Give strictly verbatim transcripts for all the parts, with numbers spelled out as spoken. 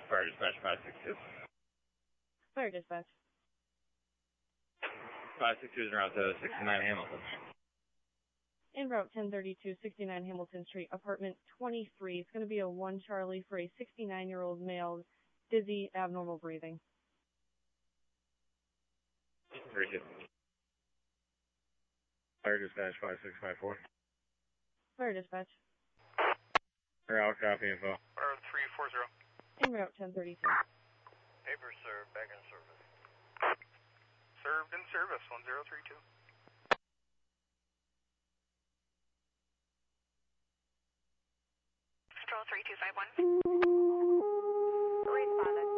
Fire dispatch five six two. Fire dispatch. five six two is around to sixty-nine Hamilton. En route ten thirty-two, sixty-nine Hamilton Street, apartment twenty-three. It's going to be a one Charlie for a sixty-nine-year-old male, dizzy, abnormal breathing. Very good. Fire dispatch five six five four. Fire dispatch. Route copy info. Fire three four zero. En route ten thirty-two. Paper served, back in service. Served in service, one zero three two. Control three two five one. Responded.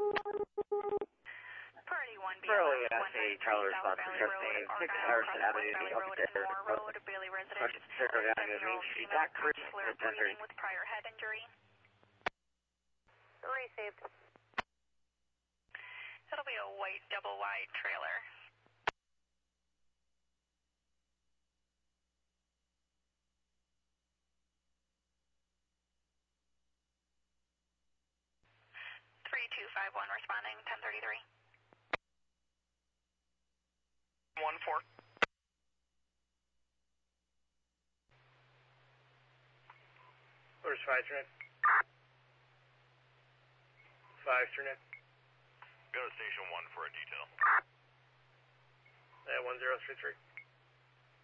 Party one B. Early S A Tyler response to Chef Name, six Harrison Avenue, New York, Moore Road, Bailey Residence. Circle Avenue, Main Street, Dock Creek, at ten thirty. With prior head injury. Received. It'll be a white double wide trailer. three two five one responding, ten thirty-three. one four. Where's five Trinit? five Trinit. Go to station one for a detail. Yeah, one zero three three.